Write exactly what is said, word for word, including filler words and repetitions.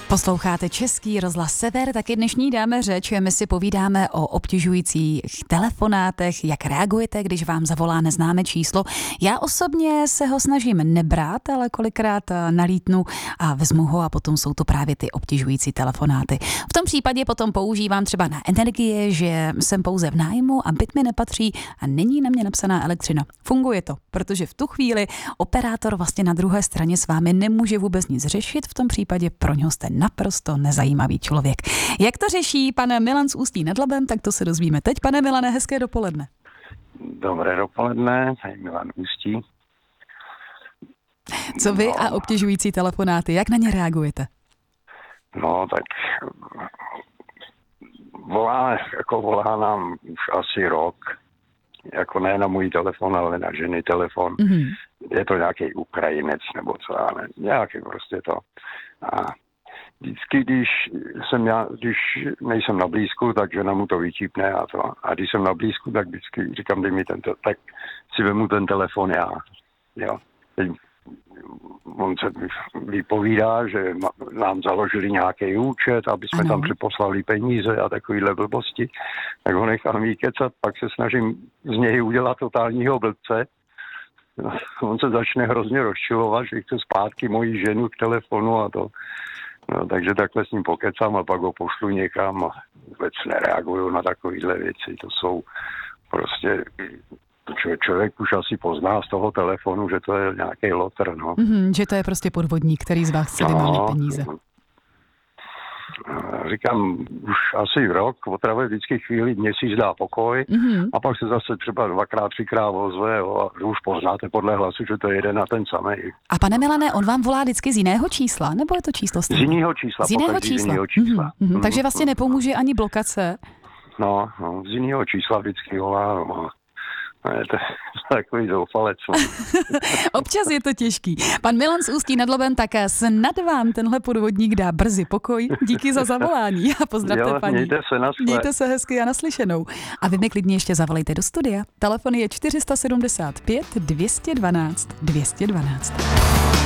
Posloucháte Český rozhlas Sever, taky dnešní dáme řeč. My si povídáme o obtěžujících telefonátech, jak reagujete, když vám zavolá neznámé číslo. Já osobně se ho snažím nebrat, ale kolikrát nalítnu a vezmu ho a potom jsou to právě ty obtěžující telefonáty. V tom případě potom používám třeba na energie, že jsem pouze v nájmu a byt mi nepatří a není na mě napsaná elektřina. Funguje to, protože v tu chvíli operátor vlastně na druhé straně s vámi nemůže vůbec nic řešit, v tom případě pro něho jste naprosto nezajímavý člověk. Jak to řeší pan Milan z Ústí nad Labem, tak to se dozvíme teď. Pane Milane, hezké dopoledne. Dobré dopoledne, tady Milan Ústí. Co vy no. a obtěžující telefonáty, jak na ně reagujete? No, tak volá, jako volá nám už asi rok, jako ne na můj telefon, ale na ženy telefon. Mm-hmm. Je to nějaký Ukrajinec nebo co, já ne, nějaký prostě to. A vždycky, když jsem já, když nejsem na blízku, tak žena mu to vyčípne a to. A když jsem na blízku, tak vždycky říkám, dej mi tento, tak si vemu ten telefon já. Jo. Teď on se vypovídá, že nám založili nějaký účet, aby jsme ano. tam připoslali peníze a takovýhle blbosti. Tak ho nechám vykecat, pak se snažím z něj udělat totálního blbce. On se začne hrozně rozčilovat, že chce zpátky moji ženu k telefonu a to. No, takže takhle s ním pokecám a pak ho pošlu někam a vůbec nereaguju na takovýhle věci. To jsou prostě... Člověk už asi pozná z toho telefonu, že to je nějaký lotr, no. Mm-hmm, že to je prostě podvodník, který z vás chce no, vymálit peníze. Říkám, už asi rok, otravuje vždycky chvíli, měsíc dá pokoj mm-hmm. a pak se zase třeba dvakrát, třikrát ozve jo, a už poznáte podle hlasu, že to je jeden a ten samý. A pane Milane, on vám volá vždycky z jiného čísla, nebo je to číslo stejné? Z jiného čísla. Z jiného čísla. Z jiného čísla. Mm-hmm. Mm-hmm. Takže vlastně nepomůže ani blokace? No, no z jiného čísla vždycky volá, no. Je to takový zoufalec. Občas je to těžký. Pan Milan z Ústí nad Labem, tak snad vám tenhle podvodník dá brzy pokoj. Díky za zavolání a pozdravte jo, paní. Mějte se, na mějte se hezky a naslyšenou. A vy mi klidně ještě zavolejte do studia. Telefon je čtyři sedm pět, dvě jedna dva, dvě jedna dva.